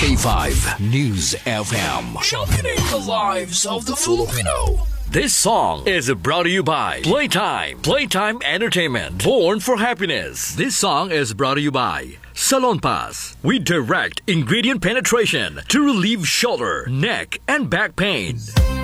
K5 News FM, championing the lives of the Filipino. This song is brought to you by Playtime. Playtime Entertainment. Born for happiness. This song is brought to you by Salon Pass. We direct ingredient penetration to relieve shoulder, neck, and back pain.